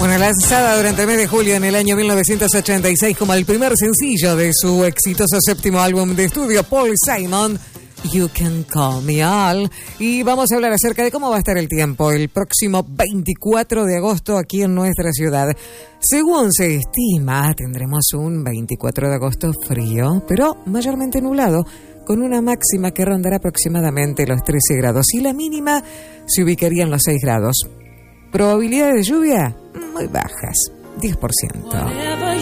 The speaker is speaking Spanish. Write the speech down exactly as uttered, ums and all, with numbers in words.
Bueno, lanzada durante el mes de julio en el año mil novecientos ochenta y seis como el primer sencillo de su exitoso séptimo álbum de estudio, Paul Simon, You Can Call Me All. Y vamos a hablar acerca de cómo va a estar el tiempo el próximo veinticuatro de agosto aquí en nuestra ciudad. Según se estima, tendremos un veinticuatro de agosto frío, pero mayormente nublado, con una máxima que rondará aproximadamente los trece grados y la mínima se ubicaría en los seis grados. Probabilidades de lluvia muy bajas, diez por ciento.